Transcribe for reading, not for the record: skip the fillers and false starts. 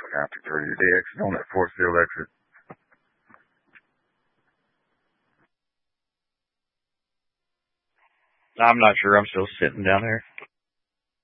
after 30 day exit on that force field exit. I'm not sure. I'm still sitting down there.